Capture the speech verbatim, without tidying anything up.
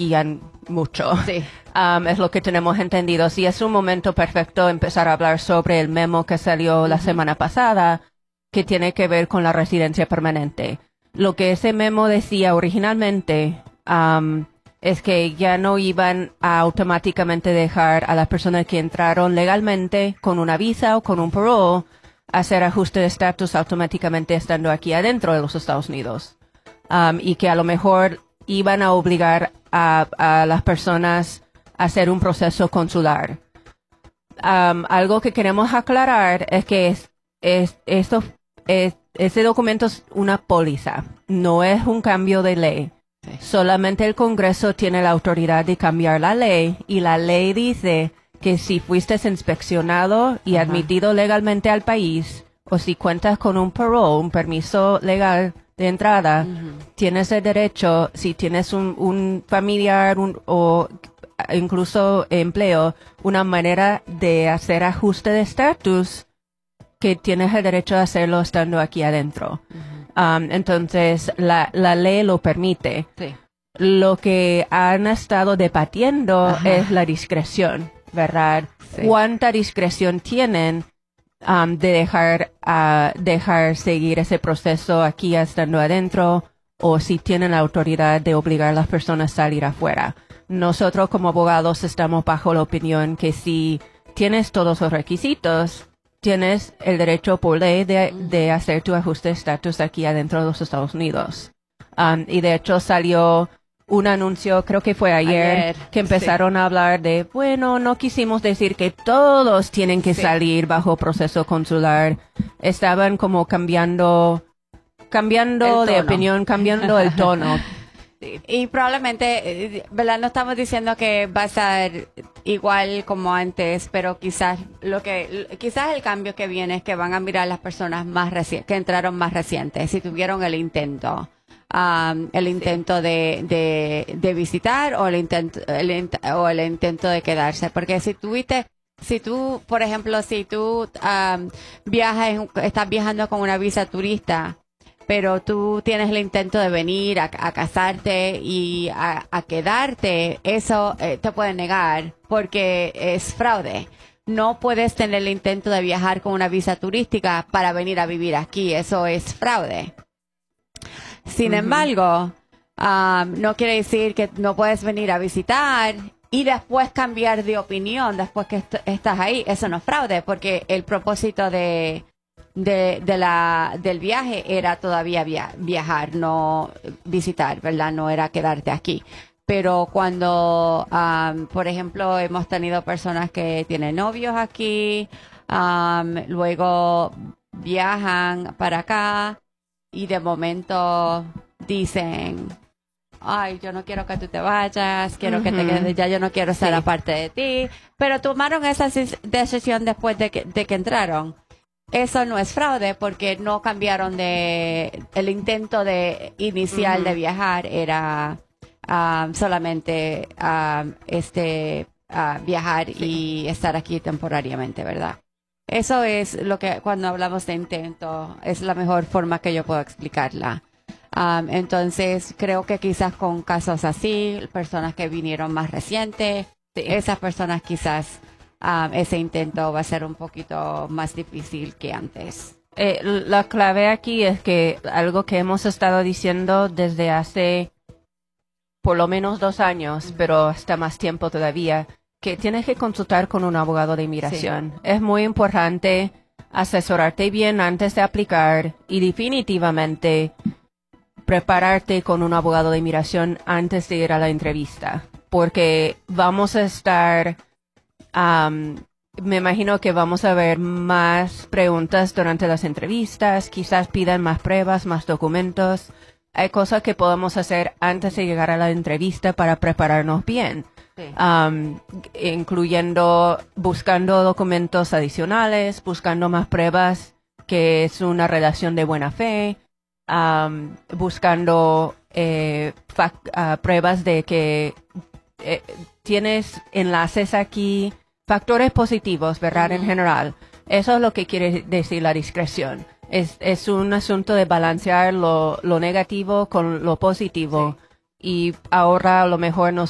guían mucho. Sí. Um, es lo que tenemos entendido. Sí, es un momento perfecto empezar a hablar sobre el memo que salió uh-huh. la semana pasada, que tiene que ver con la residencia permanente. Lo que ese memo decía originalmente um, es que ya no iban a automáticamente dejar a las personas que entraron legalmente con una visa o con un parole hacer ajuste de estatus automáticamente estando aquí adentro de los Estados Unidos. Um, y que a lo mejor iban a obligar a, a las personas a hacer un proceso consular. Um, algo que queremos aclarar es que es, es, esto, es, ese documento es una póliza, no es un cambio de ley. Sí. Solamente el Congreso tiene la autoridad de cambiar la ley y la ley dice que si fuiste inspeccionado y Ajá. admitido legalmente al país o si cuentas con un parole, un permiso legal de entrada, uh-huh. tienes el derecho, si tienes un, un familiar un, o incluso empleo, una manera de hacer ajuste de estatus que tienes el derecho de hacerlo estando aquí adentro. Uh-huh. Um, entonces, la, la ley lo permite. Sí. Lo que han estado debatiendo Ajá. es la discreción, ¿verdad? Sí. ¿Cuánta discreción tienen um, de dejar, uh, dejar seguir ese proceso aquí estando adentro o si tienen la autoridad de obligar a las personas a salir afuera? Nosotros como abogados estamos bajo la opinión que si tienes todos los requisitos, tienes el derecho por ley de, de hacer tu ajuste de estatus aquí adentro de los Estados Unidos. Um, y de hecho salió un anuncio, creo que fue ayer, ayer que empezaron sí. a hablar de, bueno, no quisimos decir que todos tienen que sí. salir bajo proceso consular. Estaban como cambiando, cambiando de opinión, cambiando el tono. Y probablemente, ¿verdad? No estamos diciendo que va a ser igual como antes, pero quizás lo que, quizás el cambio que viene es que van a mirar las personas más recientes, que entraron más recientes, si tuvieron el intento, um, el intento sí. de, de, de visitar o el intento, el, o el intento de quedarse, porque si tuviste, si tú, por ejemplo, si tú um, viajas, estás viajando con una visa turista, pero tú tienes el intento de venir a, a casarte y a, a quedarte, eso eh, te pueden negar porque es fraude. No puedes tener el intento de viajar con una visa turística para venir a vivir aquí, eso es fraude. Sin uh-huh. embargo, um, no quiere decir que no puedes venir a visitar y después cambiar de opinión después que est- estás ahí. Eso no es fraude porque el propósito de... De, de la, del viaje era todavía via, viajar, no visitar, ¿verdad? No era quedarte aquí. Pero cuando, um, por ejemplo, hemos tenido personas que tienen novios aquí, um, luego viajan para acá y de momento dicen, ay, yo no quiero que tú te vayas, quiero uh-huh. que te quedes, ya yo no quiero ser sí. aparte de ti. Pero tomaron esa decisión después de que, de que entraron. Eso no es fraude porque no cambiaron de... El intento de inicial uh-huh. de viajar era um, solamente um, este uh, viajar sí. y estar aquí temporariamente, ¿verdad? Eso es lo que cuando hablamos de intento es la mejor forma que yo puedo explicarla. Um, entonces creo que quizás con casos así, personas que vinieron más recientes, sí. esas personas quizás... Um, ese intento va a ser un poquito más difícil que antes. Eh, la clave aquí es que algo que hemos estado diciendo desde hace por lo menos dos años, uh-huh. pero hasta más tiempo todavía, que tienes que consultar con un abogado de inmigración. Sí. Es muy importante asesorarte bien antes de aplicar y definitivamente prepararte con un abogado de inmigración antes de ir a la entrevista, porque vamos a estar... Um, me imagino que vamos a ver más preguntas durante las entrevistas, quizás pidan más pruebas, más documentos. Hay cosas que podemos hacer antes de llegar a la entrevista para prepararnos bien, sí. um, incluyendo buscando documentos adicionales, buscando más pruebas que es una relación de buena fe, um, buscando eh, fac- uh, pruebas de que eh, tienes enlaces aquí, factores positivos, ¿verdad? Uh-huh. En general. Eso es lo que quiere decir la discreción. Es, es un asunto de balancear lo, lo negativo con lo positivo. Sí. Y ahora a lo mejor nos